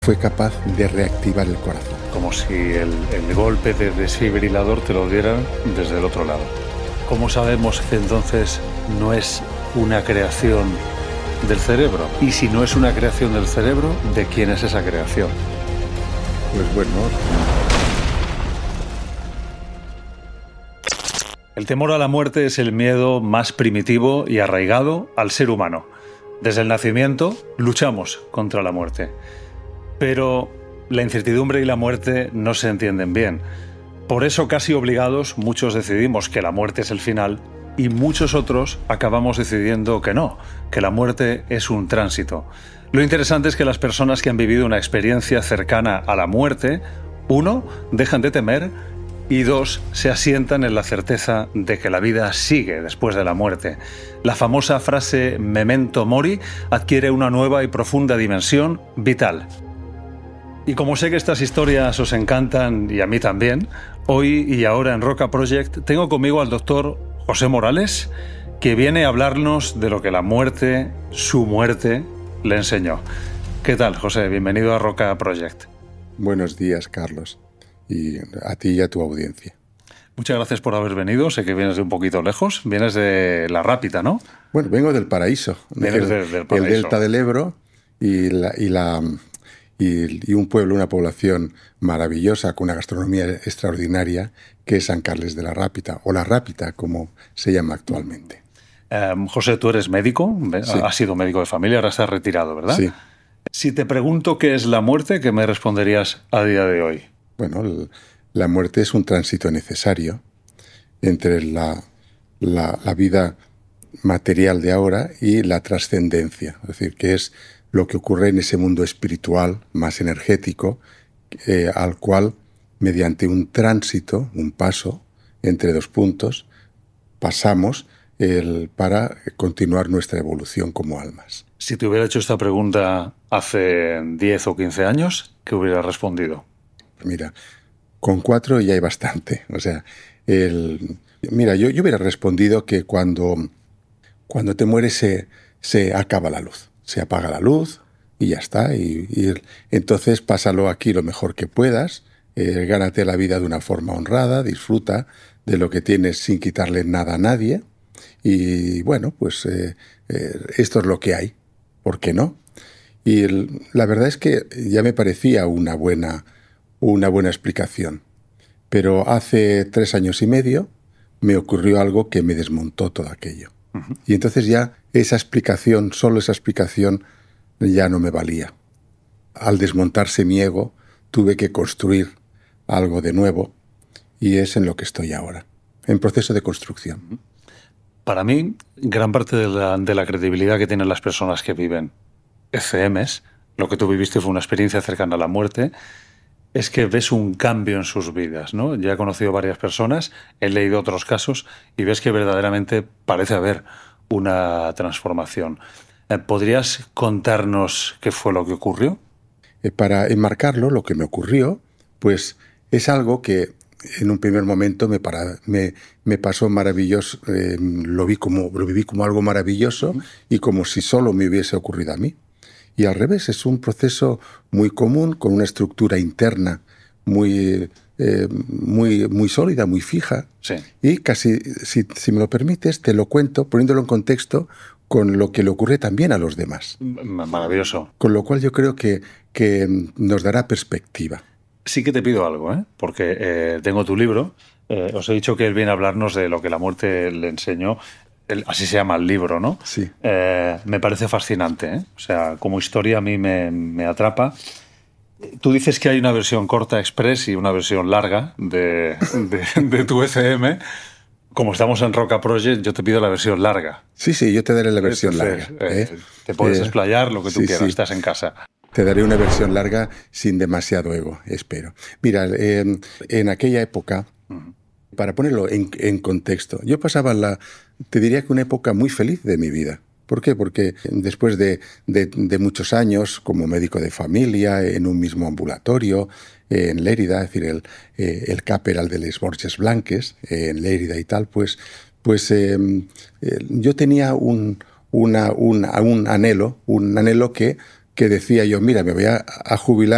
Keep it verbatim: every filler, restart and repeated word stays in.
fue capaz de reactivar el corazón. Como si el, el golpe de desfibrilador te lo dieran desde el otro lado. ¿Cómo sabemos que entonces no es una creación del cerebro? Y si no es una creación del cerebro, ¿de quién es esa creación? Pues bueno... El temor a la muerte es el miedo más primitivo y arraigado al ser humano. Desde el nacimiento luchamos contra la muerte. Pero la incertidumbre y la muerte no se entienden bien. Por eso, casi obligados, muchos decidimos que la muerte es el final y muchos otros acabamos decidiendo que no, que la muerte es un tránsito. Lo interesante es que las personas que han vivido una experiencia cercana a la muerte, uno, dejan de temer y dos, se asientan en la certeza de que la vida sigue después de la muerte. La famosa frase memento mori adquiere una nueva y profunda dimensión vital. Y como sé que estas historias os encantan y a mí también, hoy y ahora en Roca Project tengo conmigo al doctor José Morales, que viene a hablarnos de lo que la muerte, su muerte, le enseñó. ¿Qué tal, José? Bienvenido a Roca Project. Buenos días, Carlos. Y a ti y a tu audiencia. Muchas gracias por haber venido. Sé que vienes de un poquito lejos. Vienes de La Rápita, ¿no? Bueno, vengo del Paraíso. Vienes el, de, del Paraíso. El Delta del Ebro y, la, y, la, y, y un pueblo, una población maravillosa con una gastronomía extraordinaria que es San Carles de la Rápita, o La Rápita, como se llama actualmente. Eh, José, tú eres médico. Sí. Has sido médico de familia, ahora estás retirado, ¿verdad? Sí. Si te pregunto qué es la muerte, ¿qué me responderías a día de hoy? Bueno, el, la muerte es un tránsito necesario entre la, la, la vida material de ahora y la trascendencia. Es decir, que es lo que ocurre en ese mundo espiritual más energético, eh, al cual, mediante un tránsito, un paso entre dos puntos, pasamos el, para continuar nuestra evolución como almas. Si te hubiera hecho esta pregunta hace diez o quince años, ¿qué hubieras respondido? Mira, con cuatro ya hay bastante. O sea, el, mira, yo, yo hubiera respondido que cuando, cuando te mueres se, se acaba la luz. Se apaga la luz y ya está. Y, y entonces pásalo aquí lo mejor que puedas. Eh, gánate la vida de una forma honrada, disfruta de lo que tienes sin quitarle nada a nadie. Y bueno, pues eh, eh, esto es lo que hay. ¿Por qué no? Y el, la verdad es que ya me parecía una buena... una buena explicación. Pero hace tres años y medio me ocurrió algo que me desmontó todo aquello. Uh-huh. Y entonces ya esa explicación, solo esa explicación, ya no me valía. Al desmontarse mi ego, tuve que construir algo de nuevo y es en lo que estoy ahora, en proceso de construcción. Uh-huh. Para mí, gran parte de la, de la credibilidad que tienen las personas que viven F Ms, lo que tú viviste fue una experiencia cercana a la muerte, es que ves un cambio en sus vidas, ¿no? Ya he conocido varias personas, he leído otros casos y ves que verdaderamente parece haber una transformación. ¿Podrías contarnos qué fue lo que ocurrió? Eh, para enmarcarlo, lo que me ocurrió, pues es algo que en un primer momento me, para, me, me pasó maravilloso, eh, lo, vi como, lo viví como algo maravilloso y como si solo me hubiese ocurrido a mí. Y al revés, es un proceso muy común, con una estructura interna muy, eh, muy, muy sólida, muy fija. Sí. Y casi, si, si me lo permites, te lo cuento poniéndolo en contexto con lo que le ocurre también a los demás. Maravilloso. Con lo cual yo creo que, que nos dará perspectiva. Sí que te pido algo, ¿eh? Porque eh, tengo tu libro. Eh, os he dicho que él viene a hablarnos de lo que la muerte le enseñó. El, así se llama el libro, ¿no? Sí. Eh, me parece fascinante, ¿eh? O sea, como historia a mí me, me atrapa. Tú dices que hay una versión corta express y una versión larga de, de, de tu F M. Como estamos en Roca Project, yo te pido la versión larga. Sí, sí, yo te daré la versión Entonces, larga. Eh, ¿eh? Te puedes eh, explayar lo que tú sí, quieras, sí. estás en casa. Te daré una versión larga sin demasiado ego, espero. Mira, eh, en aquella época, uh-huh. para ponerlo en, en contexto, yo pasaba la, te diría que una época muy feliz de mi vida. ¿Por qué? Porque después de, de, de muchos años como médico de familia, en un mismo ambulatorio, eh, en Lérida, es decir, el, eh, el C A P era el de les Borges Blanques, eh, en Lérida y tal, pues, pues eh, eh, yo tenía un, una, un, un anhelo, un anhelo que, que decía yo, mira, me voy a, a jubilar